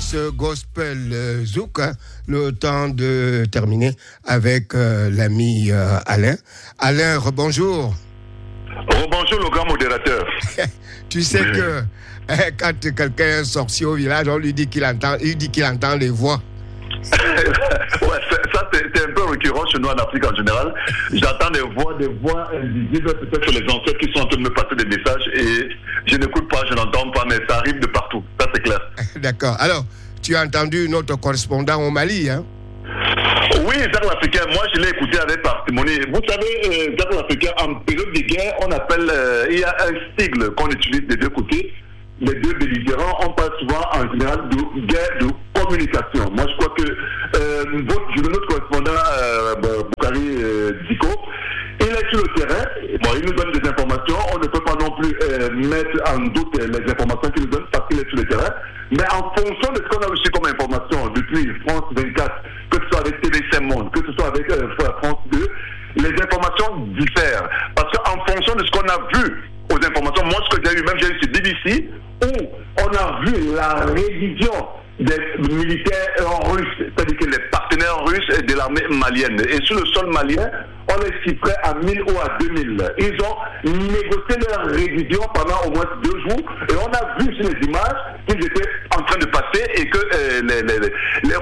ce gospel zouk, hein, le temps de terminer avec l'ami Alain. Alain, rebonjour. Rebonjour le grand modérateur. Tu sais que quand quelqu'un est un sorcier au village, on lui dit qu'il entend les voix. Ouais, ça c'est un peu récurrent chez nous en Afrique en général. J'entends des voix invisibles, peut-être les ancêtres qui sont en train de me passer des messages et je n'écoute pas, je n'entends pas, mais ça arrive de partout, ça c'est clair. D'accord. Alors, tu as entendu notre correspondant au Mali, hein? Oui, Zach l'Africain, moi je l'ai écouté avec parcimonie. Vous savez, Zach l'Africain, en période de guerre, on appelle, il y a un sigle qu'on utilise des deux côtés. Les deux belligérants, on parle souvent en général de guerre de communication. Moi je crois que notre correspondant Boukari Diko, il est sur le terrain, bon, il nous donne des informations, on ne peut pas non plus mettre en doute les informations qu'il nous donne parce qu'il est sur le terrain, mais en fonction de ce qu'on a reçu comme information depuis France 24, que ce soit avec TVC Monde, que ce soit avec France 2, les informations diffèrent. Parce qu'en fonction de ce qu'on a vu aux informations, moi ce que j'ai eu, même j'ai eu sur BBC, où on a vu la révision des militaires russes, c'est-à-dire que les partenaires russes de l'armée malienne. Et sur le sol malien, on les chiffrait à 1000 ou à 2000. Ils ont négocié leur révision pendant au moins 2 jours et on a vu sur les images qu'ils étaient en train de passer et que les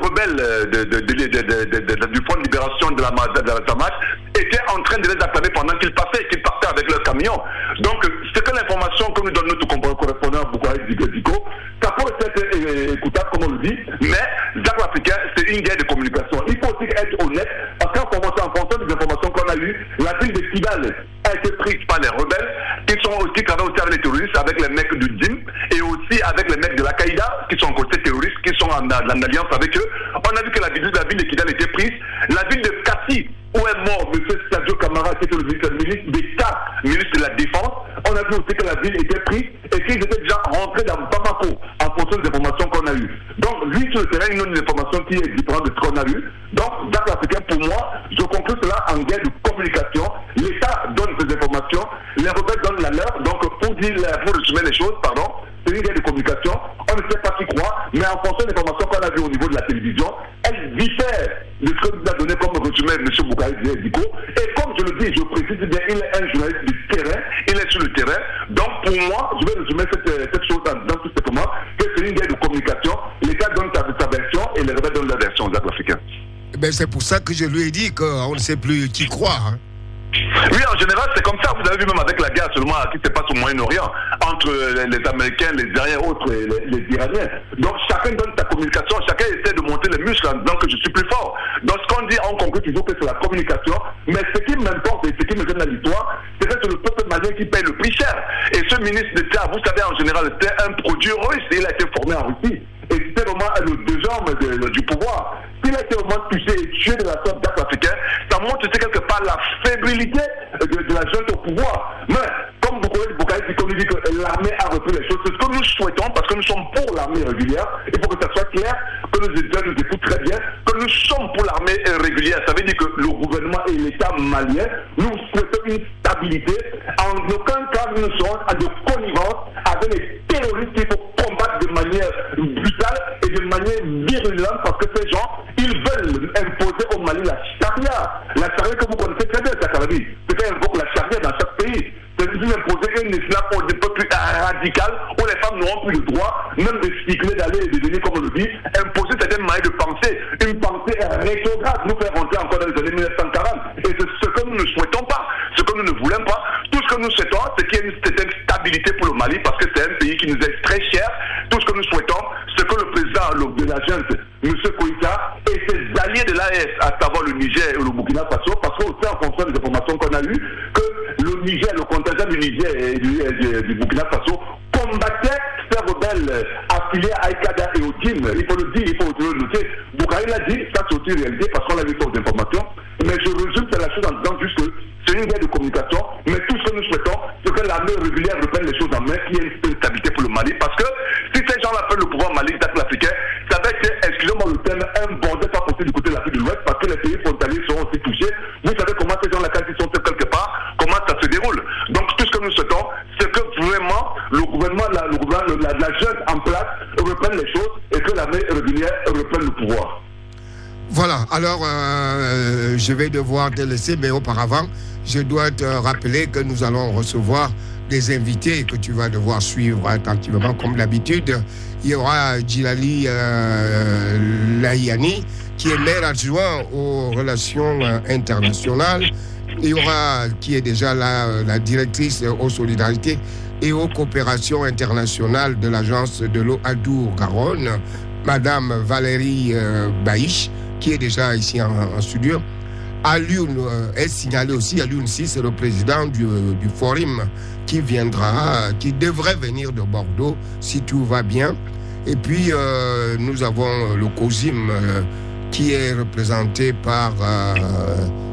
rebelles du Front de Libération de la Tamac étaient en train de les acclamer pendant qu'ils passaient et qu'ils partaient avec leur camion. Donc, c'est que l'information que nous donne notre correspondant Boukari Diko, ça peut être écoutable comme on le dit, mais Zach l'Africain, c'est une guerre de communication. Il faut aussi être honnête, parce qu'en fonction des informations qu'on a eues, la ville de Kidal a été prise par les rebelles, qui travaillent aussi avec les terroristes, avec les mecs du DIM, et aussi avec les mecs de l'Al-Qaïda, qui sont côté terroristes, qui sont en alliance avec eux. On a vu que la ville de Kidal était prise. La ville de Kassi, où est mort M. Sadio Kamara, qui était le ministre d'État, ministre de la Défense, on a vu aussi que la ville était prise et qu'ils étaient déjà rentrés dans Bamako en fonction des informations qu'on a eues. Donc, lui, sur le terrain, il a une information qui est différente de ce qu'on a eu. Donc, dans l'Africain, pour moi, je conclue cela en guerre de communication. L'État donne ses informations, les rebelles donnent la leur. Donc, pour résumer les choses, c'est une guerre de communication. On ne sait pas qui croit, mais en fonction des informations qu'on a vues au niveau de la télévision, elles diffèrent de ce que nous a donné comme résumé M. Boukari Diko. Et comme je le dis, je précise bien, il est un journaliste du terrain, il est sur le terrain. Donc pour moi, je vais résumer cette chose dans tout simplement, que c'est une guerre de communication. L'État donne sa version et les rebelles donnent leur version aux Africains. Ben c'est pour ça que je lui ai dit qu'on ne sait plus qui croire. Hein. Oui, en général, c'est comme ça. Vous avez vu même avec la guerre seulement qui se passe au Moyen-Orient, entre les Américains, les Iraniens et autres, les Iraniens. Donc, chacun donne sa communication, chacun essaie de monter les muscles en disant que je suis plus fort. Donc, ce qu'on dit, on conclut toujours que c'est la communication. Mais ce qui m'importe et ce qui me donne dans l'histoire, c'est que c'est le peuple malien qui paye le prix cher. Et ce ministre d'État, vous savez, en général, c'était un produit russe. Il a été formé en Russie. Et c'était vraiment le deuxième du pouvoir. S'il a été vraiment touché et tué de la sorte d'Africain, ça montre quelque part la fébrilité de la jeune au pouvoir. Mais comme Boukari Diko nous dit que l'armée a repris les choses, c'est ce que nous souhaitons parce que nous sommes pour l'armée régulière. Il faut que ça soit clair, que nos étudiants nous écoutent très bien, que nous sommes pour l'armée régulière. Ça veut dire que le gouvernement et l'État malien, nous souhaitons une stabilité. En aucun cas, nous serons à de connivence avec les terroristes qu'il faut combattre de manière brutale et de manière virulente parce que ces gens, ils veulent imposer au Mali la charia. La charia que vous connaissez très bien, Sakarabi. C'est qu'elle invoque la charia dans chaque pays. C'est d'imposer un islam au peuple radical où les femmes n'auront plus le droit, même de cycler, d'aller et de venir, comme on le dit, imposer certaines manières de penser, une pensée rétrograde, nous faire rentrer encore dans les années 1940. Et c'est ce que nous ne souhaitont pas, ce que nous ne voulons pas. Tout ce que nous souhaitons, c'est qu'il y ait une certaine stabilité pour le Mali parce que c'est un pays qui nous est très cher. Tout ce que nous souhaitons, c'est que le président de la junte, M. Koïta, et ses alliés de l'AES, à savoir le Niger et le Burkina Faso, parce qu'on sait en fonction des informations qu'on a eues, que le Niger, le contingent du Niger et du Burkina Faso combattait ces rebelles affiliés à Al-Qaïda et au DIM. Il faut le dire, il faut le noter. Boukari l'a dit, ça c'est aussi réalisé parce qu'on a vu ces informations. Mais je résume la chose en disant juste que c'est une guerre de communication, mais tout ce que nous souhaitons, c'est que l'armée régulière reprenne les choses en main, qu'il y ait une stabilité pour le Mali. Parce que si ces gens-là prennent le pouvoir Mali, l'Africain, ça va être, excusez-moi le terme, un bordel pas possible du côté de l'Afrique de l'Ouest, parce que les pays frontaliers seront aussi touchés. Vous savez comment ces gens-là, quand ils sont quelque part, comment ça se déroule. Donc tout ce que nous souhaitons, c'est que vraiment le gouvernement, la jeune en place reprenne les choses et que la l'armée régulière reprenne le pouvoir. Voilà, alors je vais devoir te laisser, mais auparavant, je dois te rappeler que nous allons recevoir des invités que tu vas devoir suivre attentivement comme d'habitude. Il y aura Djilali Lahiani, qui est maire adjoint aux relations internationales. Il y aura, qui est déjà la directrice aux solidarités et aux coopérations internationales de l'agence de l'eau Adour-Garonne, Madame Valérie Baïch, qui est déjà ici en studio. Alioune est signalé aussi. Alioune Si, c'est le président du forum qui devrait venir de Bordeaux si tout va bien. Et puis nous avons le COSIM qui est représenté par